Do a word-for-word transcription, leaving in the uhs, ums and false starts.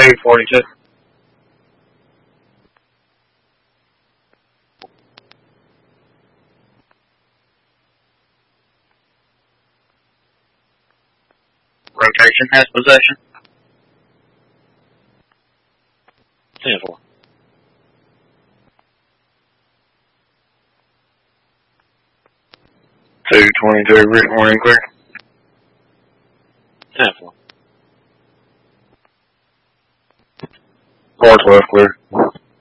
two forty-two. Rotation has possession. ten four. two twenty-two, written warning clear. ten four. four twelve clear.